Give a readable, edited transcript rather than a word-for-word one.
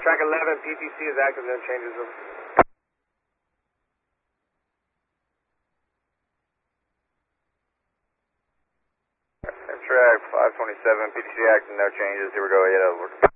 Track 11, PTC is active, no changes. Track 527, PTC active, no changes. Here we go, 8 over.